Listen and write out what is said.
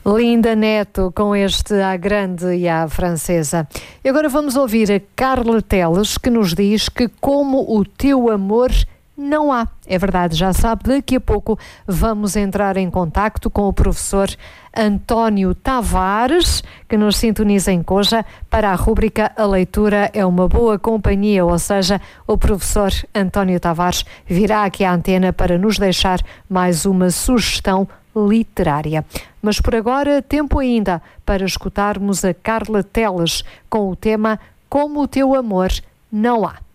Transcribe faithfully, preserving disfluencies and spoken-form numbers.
Linda Neto com este à grande e à francesa. E agora vamos ouvir a Carla Teles, que nos diz que como o teu amor não há. É verdade, já sabe, daqui a pouco vamos entrar em contacto com o professor António Tavares, que nos sintoniza em Coja para a rúbrica A Leitura é uma Boa Companhia, ou seja, o professor António Tavares virá aqui à antena para nos deixar mais uma sugestão literária. Mas por agora, tempo ainda para escutarmos a Carla Teles com o tema Como o teu amor não há.